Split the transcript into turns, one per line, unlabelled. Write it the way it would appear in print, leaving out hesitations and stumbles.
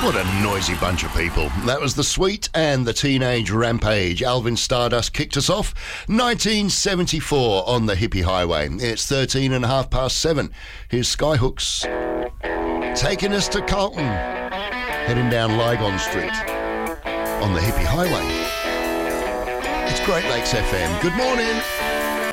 What a noisy bunch of people. That was The Sweet and the Teenage Rampage. Alvin Stardust kicked us off. 1974 on the Hippie Highway. It's 7:13. Here's Skyhooks. Taking us to Carlton. Heading down Lygon Street on the Hippie Highway. It's Great Lakes FM. Good morning.